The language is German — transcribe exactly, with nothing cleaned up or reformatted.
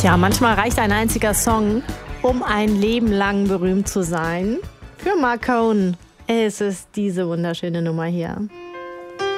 Tja, manchmal reicht ein einziger Song, um ein Leben lang berühmt zu sein. Für Marc Cohn ist es diese wunderschöne Nummer hier.